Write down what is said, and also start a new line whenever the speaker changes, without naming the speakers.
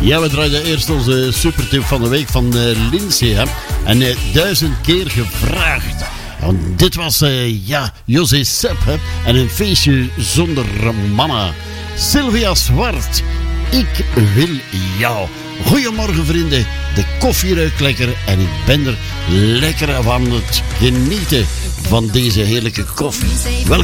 Ja, we draaiden eerst onze supertip van de week van Lindsay. Hè? En 1000 keer gevraagd. Want dit was, José Sepp. Hè? En een feestje zonder mannen. Sylvia Zwart. Ik wil jou. Goedemorgen vrienden. De koffie ruikt lekker. En ik ben er lekker van het genieten van deze heerlijke koffie. Welkom.